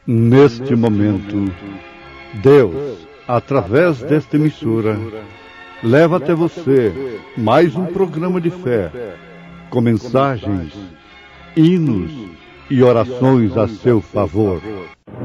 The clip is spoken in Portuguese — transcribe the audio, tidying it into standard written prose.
Neste momento, Deus, através desta emissora, leva até você mais um programa de fé, com mensagens, hinos e orações a seu favor.